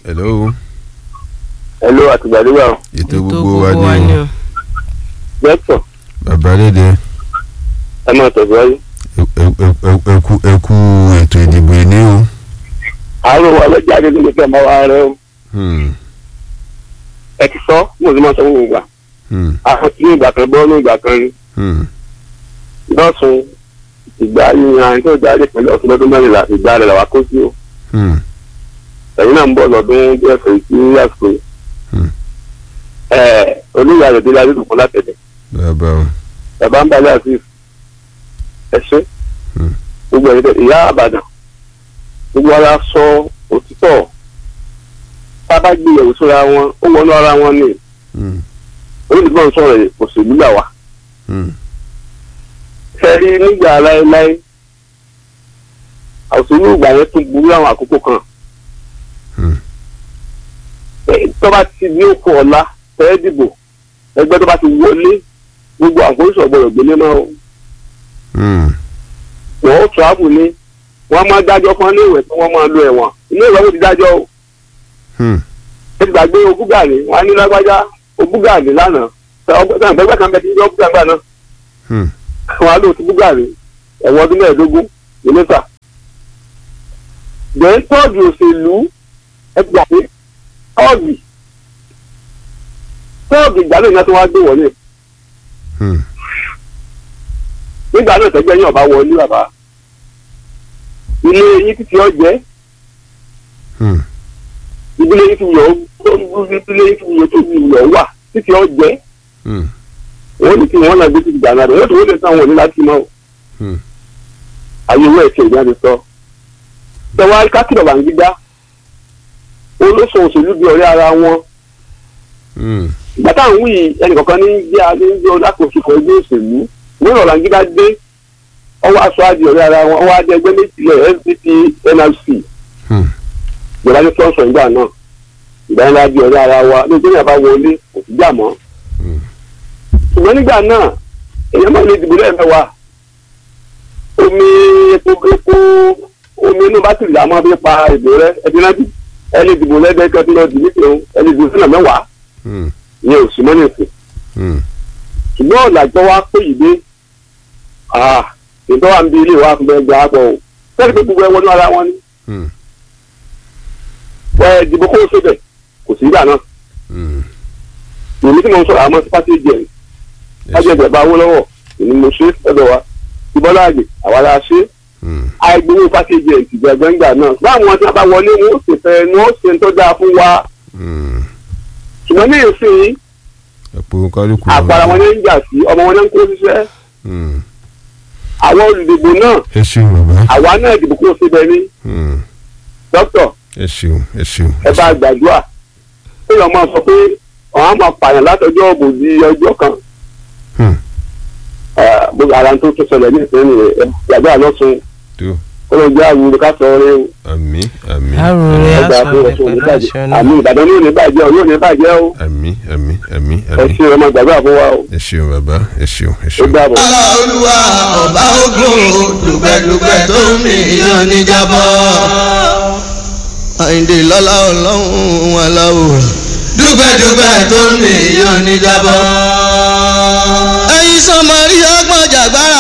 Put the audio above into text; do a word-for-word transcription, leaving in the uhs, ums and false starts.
hello. hello àtìgbàdégbà. ètò gbogbo wa ni o. dókítà. bàbá lédè. ẹ máa tẹ̀síwájú. ẹkú ẹkú ètò ìdìbò ní o. àárọ̀ wa lọ́jà àdéhùn ní kí ẹ máa wá rẹ o. ẹ ti sọ mo sì máa sọ fún ìgbà. àwọn tí ní ìgbà kan gbọ́ ní ìgbà kan rí. lọ́sùn ìgbà yíyan tó jáde pẹ̀lú ọ̀sùn lọ́dún mẹ́rìnlá ìgbà rẹ̀ làwà kó sí o. ẹ̀yin náà ń bọ̀ lọ́dún díẹ̀ fèyí sí àsìkò yìí. olùyà rẹ̀ délé adé dùnkún látẹ̀dẹ̀. bàbá o. bàbá ń balẹ̀ àti ẹ̀ṣẹ́. gbogbo ẹ̀yin tẹ̀ ìyá àbàdàn. gbogbo ara sọ òtítọ́. tá a bá gbé ìyẹ̀wò sóra wọn ó wọnú ara wọn ni. olùdíbọn sọ̀rọ̀ yìí kò sì nígbà wá. fẹ́rí nígbà láéláé àwòsàn ìgbà yẹn tún burú àwọn àkókò kan. tó bá ti ní òkú ọ̀la fẹ́ẹ́ dìbò ẹgbẹ́ tó bá ti wọlé gbogbo àkóso ọ̀gbọ̀rọ̀ gbélé náà o. wọ́n ó tún ààbò ní wọ́n máa dájọ́ fún ilé ìwé tí wọ́n máa lo ẹ̀wọ̀n ilé ìwé wọ́n ti dájọ́ o. ẹ ti gbàgbé ogúgàní wọ́n á ní lágbájá ogúgàní lánàá ọgbẹ́ kan bẹ́ẹ̀ ti yọ ogúgàní náà. wọ́n á lò sí ogúgàní ẹ̀wọ̀n ọdún mẹ́ẹ̀ẹ́dógún mínísà. bẹ́ẹ̀ tọ́ọ̀dù òṣèlú ẹ ti gbàgbé tọ́ọ̀gì tọ́ọ̀gì ìgbàlódé náà tó wá gbé wọlé. nígbà náà tẹ́gbẹ́ yín ọba wọlé bàbá ilé yín títí ọjẹ́ ìdílé yín ti yọ ìdílé yín ti yọ tó ti yọ wà títí ọjẹ́ wọ́n ní kí wọ́n náà gbé títí gbàgbà rẹ̀ wọ́n ti wọ́n lè sáwọn ní láti mọ́ ayé owó ẹ̀kẹ́ ìyá mi sọ. tẹ̀wá kákìlọ̀ wà ń gídá olóṣò òṣèlú bí ọ̀rẹ́ ara wọn. ìgbà táwọn wí ẹnìkọ̀ọ̀kan ní bí a ní bí ọlákòóso kan ẹgbẹ́ òṣèlú ní ọ̀rọ̀ àǹgídá dé ọwọ́ aṣọ àdì ọ̀rẹ́ ara wọn ọwọ́ adé ẹgbẹ́ méjìlẹ̀ N P P N R C. ìjọba ní sọ́ọ̀sọ̀ ìgbà náà ìgbà ńlá di ọ̀rẹ́ ara wa ní ìgbéyàwó bá wọlé kò sí jà mọ́. ṣùgbọ́n nígbà náà èèyàn máa lè dìbò lẹ́ẹ̀mẹ́wàá omi epo epo omi inú bátìrì àmọ́ bí pa ìbò rẹ ẹbí náà bì ẹni dìbò lẹ́gbẹ̀ẹ́ kan tó lọ dìbò tó ẹni dìbò sínú mẹ́wàá ìyẹn ò sí mọ́nì sí. ṣùgbọ́n ọ̀làjọ́ wa pé yìí dé ìtọ́ wa ń bi ilé wa fún bẹ́ẹ̀ gba àpọ̀ o sẹ́ni pé gbogbo ẹ wọnú ara wọn ni. ẹ dìbò kó o ṣe bẹ̀ kò sí ìgbà náà. èmi tí mo ń sọ̀rọ̀ àmọ́ sí pátí jẹ̀ lájẹ̀dẹ̀ bá wó lọ́wọ́ èmi mo ṣe ẹ̀dọ̀ wa ìbọ́lá àgbè àwa la ṣe àìgbowó pákéjì ìtìjọ gbẹ̀ngbà náà báwọn tí a bá wọlé wọn ó sì fẹ́ ni wọ́n ṣe ń tọ́jà fún wa. ṣùgbọ́n ní ìsìn àpàrà wọn ní ń jà sí ọmọ wọn ní ń kó ṣiṣẹ́. àwọn olùdìbò náà àwa náà dìbò kó ṣe bẹ́ẹ̀ ni. dókítà ẹ bá gbàdúrà ó yọ máa sọ pé àwọn á máa pààyàn látọjọ́ òbò di ọjọ́ kan. gbogbo ara tó tó ṣẹlẹ̀ ní ìpínlẹ̀ ẹ̀ gbàdúrà lọ́sùn olùjẹ́ àwùjọ ká sọ ọ́rẹ́ o. àmín àmín àrùnrẹ́ àṣọ àmì ìbàdàn ní òní bàjẹ́ o yóò ní bàjẹ́ o. àmín àmín àmín ẹ àmín. ṣe ọmọ gbàgbọ́ àbọ̀ wa o. ẹ ṣeun bàbá ẹ ṣeun ẹ ó ṣeun. dàbọ̀. Olúwa ọba ogun dùgbẹ̀dùgbẹ̀ tó mi yọ níjàbọ̀. Àyìndé lọ́lá ọlọ́run aláwòrán dùgbẹ̀dùgbẹ̀ tó mi yọ níjàbọ̀. ẹ̀yin sọmọ rí ọgbọ́n jàgbára.